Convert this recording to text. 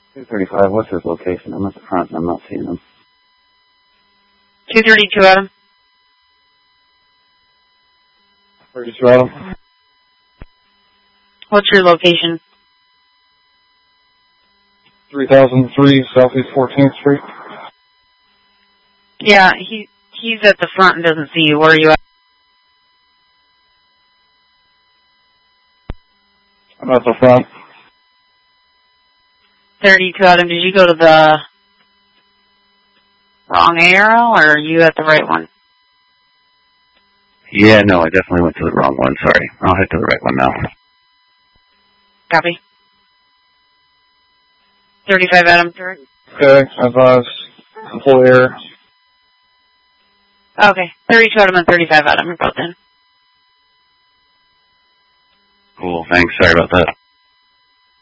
235, what's his location? I'm at the front and I'm not seeing him. 232, Adam. 32, Adam. What's your location? 3003 Southeast 14th Street. Yeah, he's at the front and doesn't see you. Where are you at? I'm at the front. 32, Adam. Did you go to the wrong arrow, or are you at the right one? Yeah, no, I definitely went to the wrong one. Sorry. I'll head to the right one now. Copy. 35, Adam. Direct. Okay, advise. Full air. Okay, 32, Adam, and 35, Adam. You're both in. Cool, thanks. Sorry about that.